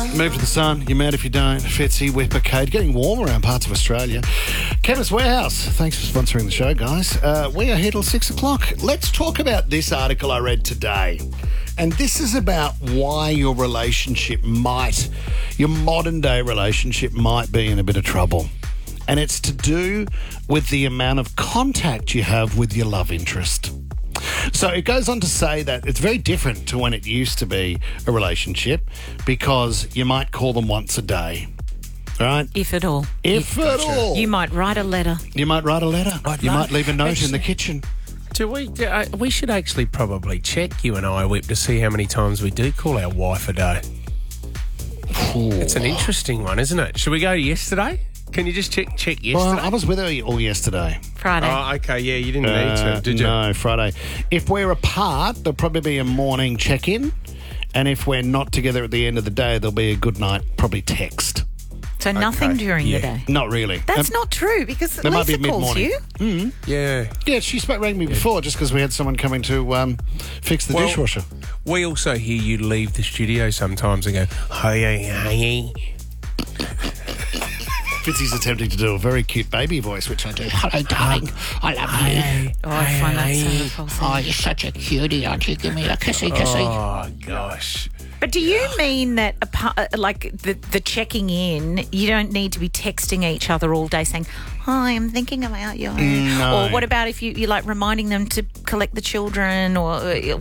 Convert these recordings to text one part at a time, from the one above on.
Move to the sun. You're mad if you don't. Fitzy, Whipper, Cade. Getting warm around parts of Australia. Chemist Warehouse. Thanks for sponsoring the show, guys. We are here till 6 o'clock. Let's talk about this article I read today. And this is about why your modern day relationship might be in a bit of trouble. And it's to do with the amount of contact you have with your love interest. So it goes on to say that it's very different to when it used to be a relationship because you might call them once a day. All right? If at all. If at all. You might write a letter. You might write a letter. You might leave a note in the kitchen. We should actually probably check, you and I, Whip, to see how many times we do call our wife a day. It's an interesting one, isn't it? Should we go to yesterday? Can you just check yesterday? Well, I was with her all yesterday. Friday. Oh, okay, yeah, you didn't need to, did you? No, Friday. If we're apart, there'll probably be a morning check-in. And if we're not together at the end of the day, there'll be a good night, probably text. So nothing during the day? Not really. That's not true because there might be Lisa calls you. Yeah. Yeah, she rang me before just because we had someone coming to fix the dishwasher. We also hear you leave the studio sometimes and go, hey. Fitzy's attempting to do a very cute baby voice, which I do. Hello, darling. I love you. Oh, I find that so repulsive. Oh, you're such a cutie, aren't you? Give me a kissy. Oh, gosh. But do you mean that, like the checking in, you don't need to be texting each other all day saying, "Hi, I'm thinking about you"? No. Or what about if you like reminding them to collect the children, or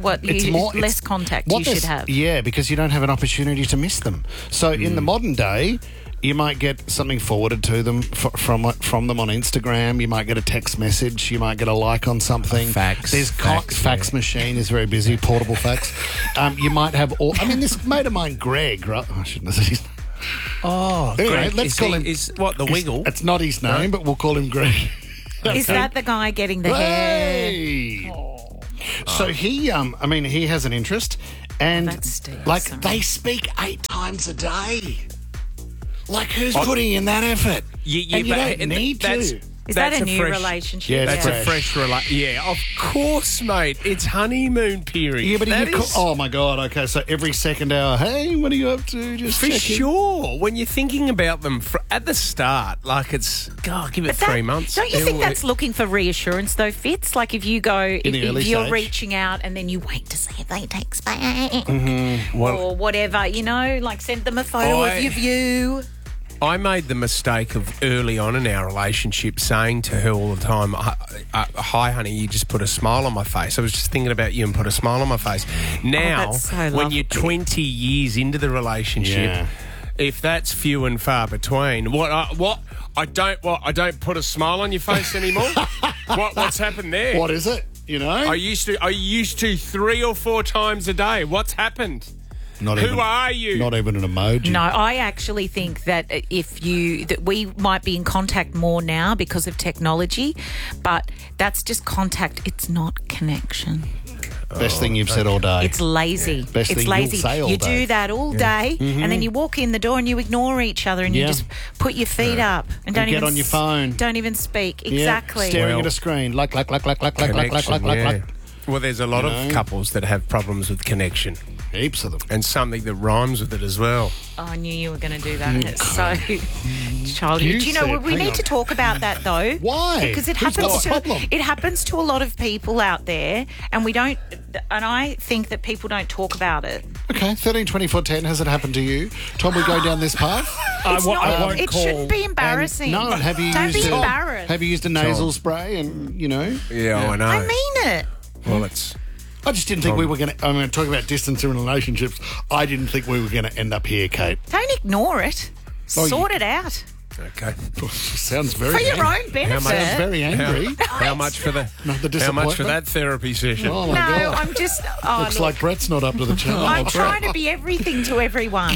less contact you should have? Yeah, because you don't have an opportunity to miss them. So in the modern day, you might get something forwarded to them from them on Instagram. You might get a text message. You might get a like on something. Fax machine is very busy. Portable fax. You might have all. I mean, this mate of mine, Greg. Right? I shouldn't have said his name. Oh, anyway, Greg, let's call him. Is what the Wiggle? It's not his name, but we'll call him Greg. Is that the guy getting the hair? Hey. So he has an interest, and they speak 8 times a day. Like, who's putting in that effort? You don't need to. Is that a new relationship? Yeah, that's a fresh relationship. Yeah, of course, mate. It's honeymoon period. Yeah, but oh my God. Okay, so every second hour, hey, what are you up to? Just for checking. sure. When you're thinking about them at the start, like give it 3 months. Don't you think that's looking for reassurance though, Fitz? Like if you go, if you're stage. Reaching out and then you wait to see if they text back or whatever, like send them a photo of your view. I made the mistake of early on in our relationship saying to her all the time, hi, honey, you just put a smile on my face. I was just thinking about you and put a smile on my face. Now, when you're 20 years into the relationship, if that's few and far between, I don't put a smile on your face anymore? What's happened there? What is it? I used to 3 or 4 times a day. What's happened? Who are you? Not even an emoji. No, I actually think that that we might be in contact more now because of technology, but that's just contact. It's not connection. Best thing you've said all day. It's lazy. Best it's thing lazy. You'll say all you day. do that all day, and then you walk in the door and you ignore each other and you just put your feet up and don't get even on your phone. Don't even speak. Exactly. Staring at a screen. Like. Well, there's a lot of couples that have problems with connection. Heaps of them. And something that rhymes with it as well. Oh, I knew you were going to do that. It's so childish. Do you know, we need to talk about that, though. Why? Because it happens to a lot of people out there, and I think that people don't talk about it. Okay, 13 24 10, has it happened to you? Tom, we go down this path? It shouldn't be embarrassing. Have you don't used be embarrassed. Have you used a nasal spray and, Yeah, I know. I mean it. Well, it's... I just didn't think we were going to... I'm going to talk about distance in relationships. I didn't think we were going to end up here, Kate. Don't ignore it. Sort it out. Okay. Sounds very... For your own benefit. Sounds very angry. How much for the... How much for that therapy session? Oh, my God. I'm just... Looks like Brett's not up to the challenge. I'm trying to be everything to everyone.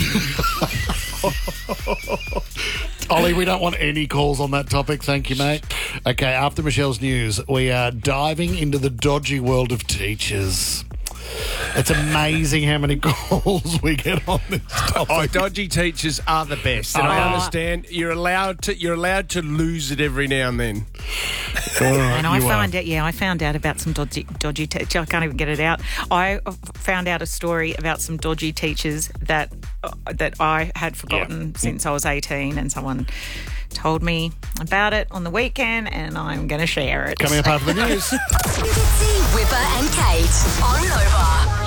Ollie, we don't want any calls on that topic. Thank you, mate. Okay, after Michelle's news, we are diving into the dodgy world of teachers. It's amazing how many calls we get on this topic. Oh, dodgy teachers are the best, and I understand you're allowed to lose it every now and then. And I found out about some dodgy teachers. I can't even get it out. I found out a story about some dodgy teachers that I had forgotten since I was 18, and someone told me about it on the weekend, and I'm going to share it. Coming up after the news. Fitzy, Whipper and Kate on Nova.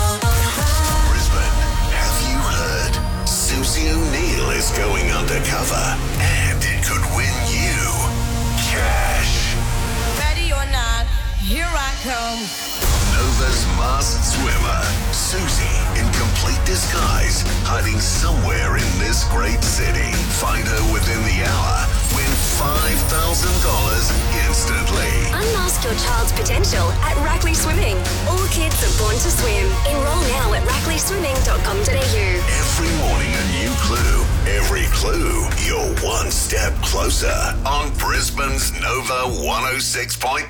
Brisbane, have you heard? Susie O'Neill is going undercover, and it could win you cash. Ready or not, here I come. Nova's masked swimmer, Susie, in complete disguise, hiding somewhere in this great city. Find her within the hour. Win $5,000 instantly. Unmask your child's potential at Rackley Swimming. All kids are born to swim. Enroll now at rackleyswimming.com.au. Every morning a new clue. Every clue, you're one step closer on Brisbane's Nova 106.9.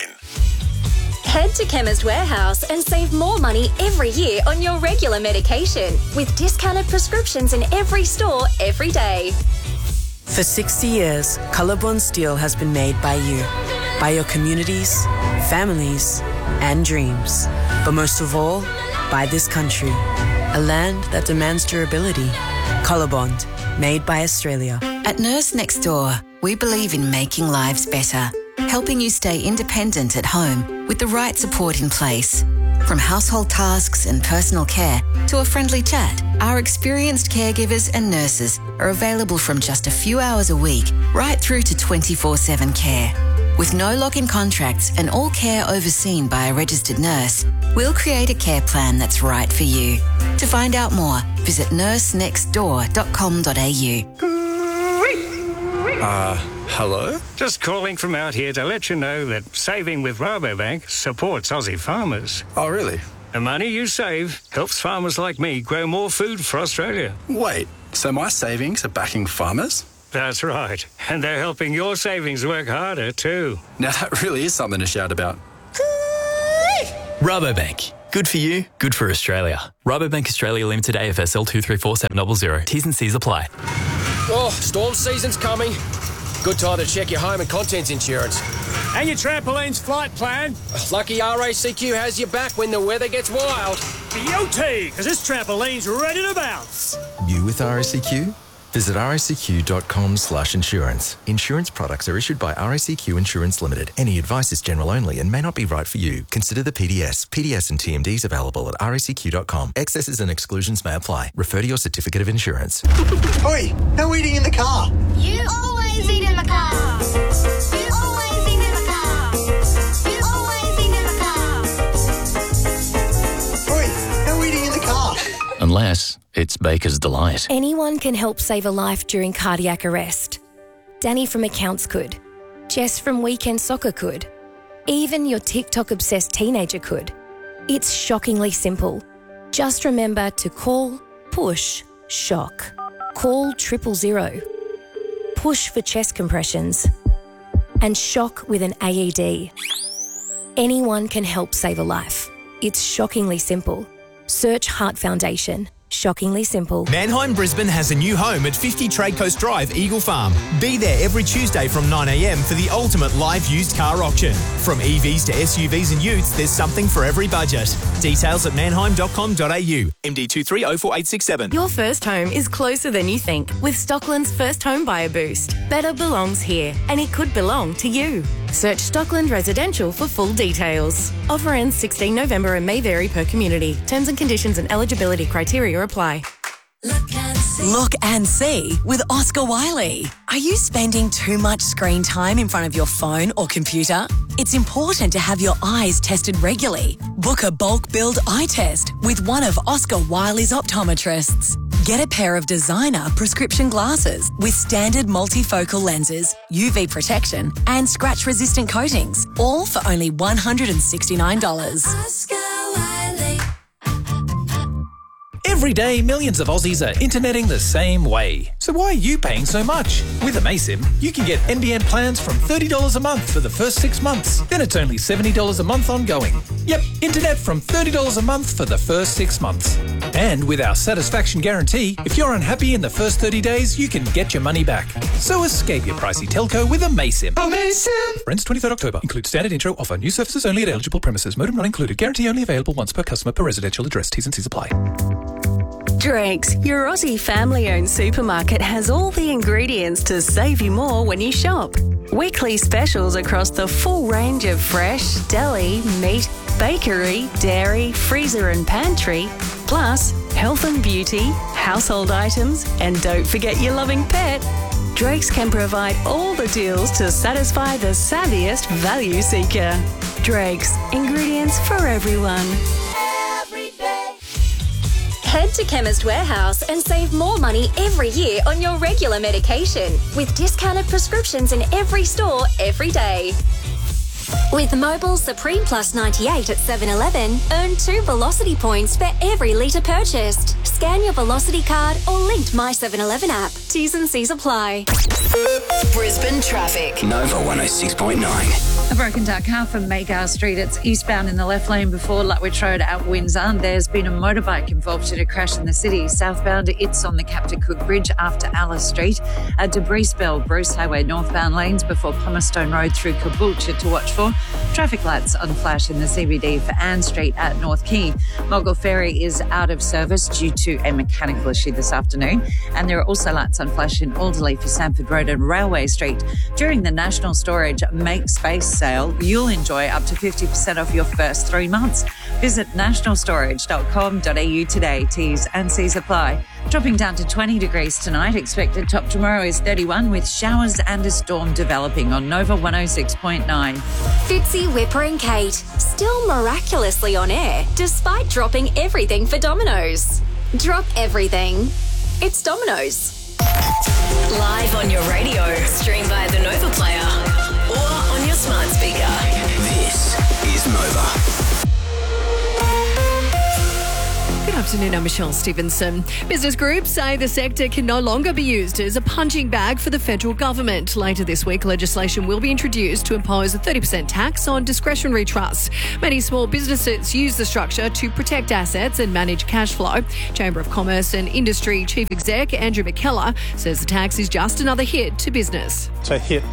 Head to Chemist Warehouse and save more money every year on your regular medication with discounted prescriptions in every store every day. For 60 years, Colorbond Steel has been made by you, by your communities, families, and dreams. But most of all, by this country, a land that demands durability. Colorbond, made by Australia. At Nurse Next Door, we believe in making lives better, helping you stay independent at home with the right support in place. From household tasks and personal care to a friendly chat, our experienced caregivers and nurses are available from just a few hours a week right through to 24/7 care. With no lock-in contracts and all care overseen by a registered nurse, we'll create a care plan that's right for you. To find out more, visit nursenextdoor.com.au. Hello? Just calling from out here to let you know that saving with Rabobank supports Aussie farmers. Oh, really? The money you save helps farmers like me grow more food for Australia. Wait, so my savings are backing farmers? That's right. And they're helping your savings work harder too. Now that really is something to shout about. Rabobank. Good for you, good for Australia. Rabobank Australia Limited AFSL 234700. T's and C's apply. Oh, storm season's coming. Good time to check your home and contents insurance. And your trampoline's flight plan. Lucky RACQ has your back when the weather gets wild. BOT, because this trampoline's ready to bounce. You with RACQ? Visit racq.com/insurance. Insurance products are issued by RACQ Insurance Limited. Any advice is general only and may not be right for you. Consider the PDS. PDS and TMDs available at racq.com. Excesses and exclusions may apply. Refer to your certificate of insurance. Oi, no eating in the car. You always eat in the car. You always eat in the car. You always eat in the car. Oi, no eating in the car. Unless it's Baker's Delight. Anyone can help save a life during cardiac arrest. Danny from accounts could. Jess from weekend soccer could. Even your TikTok-obsessed teenager could. It's shockingly simple. Just remember to call, push, shock. Call 000. Push for chest compressions. And shock with an AED. Anyone can help save a life. It's shockingly simple. Search Heart Foundation. Shockingly simple. Mannheim Brisbane has a new home at 50 Trade Coast Drive, Eagle Farm. Be there every Tuesday from 9 a.m. for the ultimate live used car auction. From EVs to SUVs and utes, there's something for every budget. Details at mannheim.com.au. MD230487. Your first home is closer than you think with Stockland's First Home Buyer Boost. Better belongs here, and it could belong to you. Search Stockland Residential for full details. Offer ends 16 November and may vary per community. Terms and conditions and eligibility criteria apply. Look and see with Oscar Wiley. Are you spending too much screen time in front of your phone or computer? It's important to have your eyes tested regularly. Book a bulk billed eye test with one of Oscar Wiley's optometrists. Get a pair of designer prescription glasses with standard multifocal lenses, UV protection and scratch-resistant coatings, all for only $169. Every Every day, millions of Aussies are interneting the same way. So why are you paying so much? With amaysim, you can get NBN plans from $30 a month for the first 6 months. Then it's only $70 a month ongoing. Yep, internet from $30 a month for the first 6 months. And with our satisfaction guarantee, if you're unhappy in the first 30 days, you can get your money back. So escape your pricey telco with amaysim. Amaysim! Ends 23rd October. Includes standard intro offer. New services only at eligible premises. Modem not included. Guarantee only available once per customer per residential address. T's and C's apply. Drake's, your Aussie family-owned supermarket, has all the ingredients to save you more when you shop. Weekly specials across the full range of fresh, deli, meat, bakery, dairy, freezer and pantry, plus health and beauty, household items, and don't forget your loving pet. Drake's can provide all the deals to satisfy the savviest value seeker. Drake's, ingredients for everyone. Head to Chemist Warehouse and save more money every year on your regular medication with discounted prescriptions in every store every day. With Mobile Supreme Plus 98 at 7-Eleven, earn 2 Velocity points for every litre purchased. Scan your Velocity card or linked My 7-Eleven app. T's and C's apply. Brisbane traffic. Nova 106.9. A broken down car from Maygar Street. It's eastbound in the left lane before Lutwich Road at Windsor. There's been a motorbike involved in a crash in the city. Southbound, it's on the Captain Cook Bridge after Alice Street. A debris spill, Bruce Highway northbound lanes before Palmerstone Road through Caboolture to watch for. Traffic lights on flash in the CBD for Ann Street at North Quay. Mogul Ferry is out of service due to a mechanical issue this afternoon. And there are also lights on flash in Alderley for Sanford Road and Railway Street. During the National Storage Make Space sale, you'll enjoy up to 50% off your first 3 months. Visit nationalstorage.com.au today. T's and C's apply. Dropping down to 20 degrees tonight. Expected top tomorrow is 31 with showers and a storm developing on Nova 106.9. Fitzy, Whipper and Kate, still miraculously on air despite dropping everything for Domino's. Drop everything. It's Domino's. Live on your radio, stream via the Nova Player or on your smart speaker. This is Nova. Good afternoon, I'm Michelle Stevenson. Business groups say the sector can no longer be used as a punching bag for the federal government. Later this week, legislation will be introduced to impose a 30% tax on discretionary trusts. Many small businesses use the structure to protect assets and manage cash flow. Chamber of Commerce and Industry Chief Exec Andrew McKellar says the tax is just another hit to business. To hit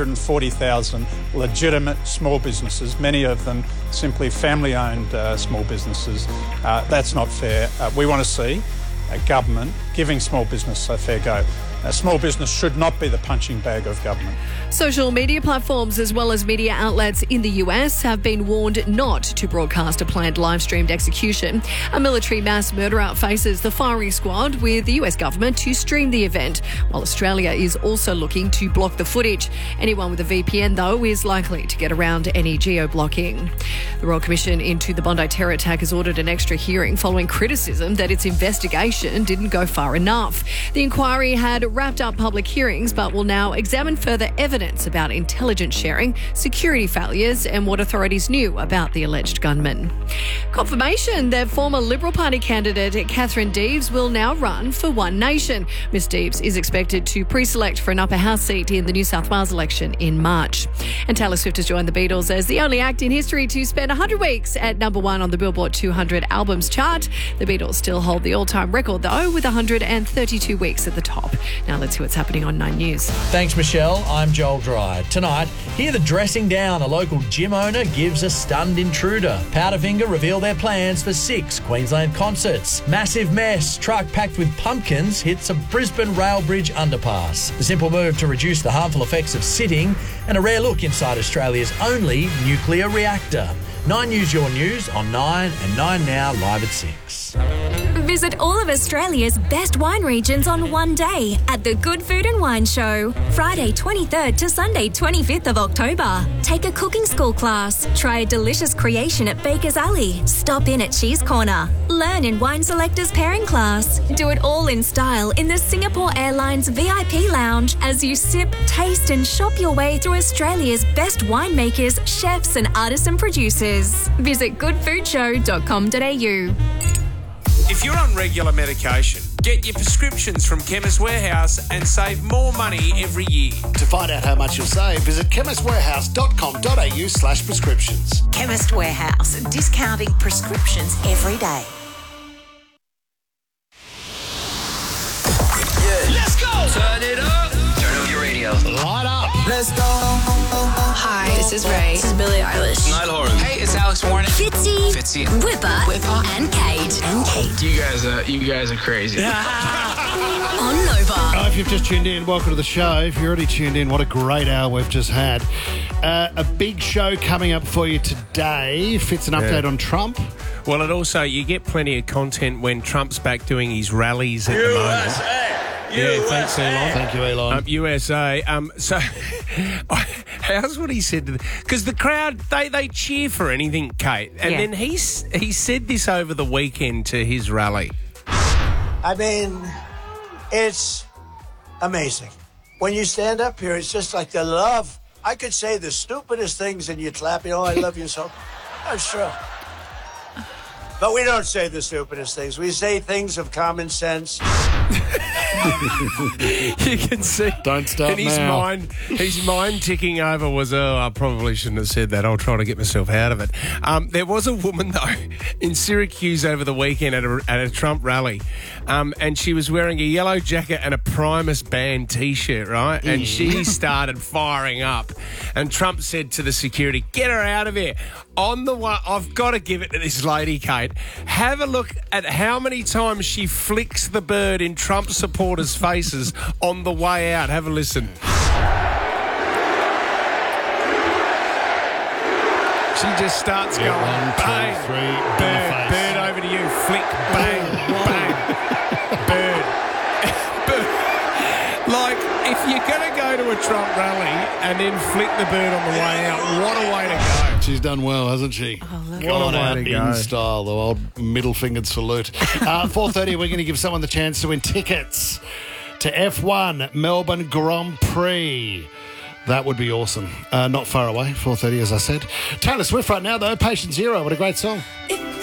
240,000 legitimate small businesses, many of them simply family-owned small businesses, that's not fair. We want to see a government giving small business a fair go. Small business should not be the punching bag of government. Social media platforms as well as media outlets in the US have been warned not to broadcast a planned live-streamed execution. A military mass murderer faces the firing squad with the US government to stream the event, while Australia is also looking to block the footage. Anyone with a VPN, though, is likely to get around any geo-blocking. The Royal Commission into the Bondi terror attack has ordered an extra hearing following criticism that its investigation didn't go far enough. The inquiry had wrapped up public hearings but will now examine further evidence about intelligence sharing, security failures and what authorities knew about the alleged gunman. Confirmation that former Liberal Party candidate Catherine Deves will now run for One Nation. Ms Deves is expected to pre-select for an upper house seat in the New South Wales election in March. And Taylor Swift has joined the Beatles as the only act in history to spend 100 weeks at number 1 on the Billboard 200 albums chart. The Beatles still hold the all-time record, though, with 132 weeks at the top. Now let's see what's happening on 9 News. Thanks, Michelle. I'm Joel Dry. Tonight, hear the dressing down a local gym owner gives a stunned intruder. Powderfinger reveal their plans for 6 Queensland concerts. Massive mess, truck packed with pumpkins hits a Brisbane rail bridge underpass. The simple move to reduce the harmful effects of sitting, and a rare look inside Australia's only nuclear reactor. 9 News, your news on 9 and 9 Now live at 6. Visit all of Australia's best wine regions on one day at the Good Food and Wine Show. Friday 23rd to Sunday 25th of October. Take a cooking school class. Try a delicious creation at Baker's Alley. Stop in at Cheese Corner. Learn in Wine Selector's pairing class. Do it all in style in the Singapore Airlines VIP Lounge as you sip, taste and shop your way through Australia's best winemakers, chefs and artisan producers. Visit goodfoodshow.com.au. If you're on regular medication, get your prescriptions from Chemist Warehouse and save more money every year. To find out how much you'll save, visit chemistwarehouse.com.au/prescriptions. Chemist Warehouse, discounting prescriptions every day. Let's go! Turn it up. Turn up your radio. Light up. Let's go. Hi, this is Ray. This is Billie Eilish. Niall Horan. Hey, it's Alex Warren. Fitzy. Whipper. And Kate. You guys are crazy. On Nova. If you've just tuned in, welcome to the show. If you're already tuned in, what a great hour we've just had. A big show coming up for you today. Fits an update on Trump. Well, and also you get plenty of content when Trump's back doing his rallies at the moment. Yeah, thanks, Elon. Thank you, Elon. USA. So, how's what he said? Because the crowd, they cheer for anything, Kate. And then he said this over the weekend to his rally. I mean, it's amazing. When you stand up here, it's just like the love. I could say the stupidest things and you'd clap, I love you so. That's true. But we don't say the stupidest things. We say things of common sense. You can see. Don't stop in his now. his mind ticking over was, I probably shouldn't have said that. I'll try to get myself out of it. There was a woman, though, in Syracuse over the weekend at a Trump rally, and she was wearing a yellow jacket and a Primus band T-shirt, right? And she started firing up. And Trump said to the security, get her out of here. On the one, I've got to give it to this lady, Kate. Have a look at how many times she flicks the bird in Trump supporters' faces on the way out. Have a listen. She just starts going, bang, bird over to you, flick, bang, bang, bird. Like, if you're going to go to a Trump rally and then flick the bird on the way out, what a way to go. She's done well, hasn't she? Gone out in style, the old middle-fingered salute. 4:30, we're going to give someone the chance to win tickets to F1 Melbourne Grand Prix. That would be awesome. Not far away, 4:30, as I said. Taylor Swift right now, though. Patient Zero, what a great song.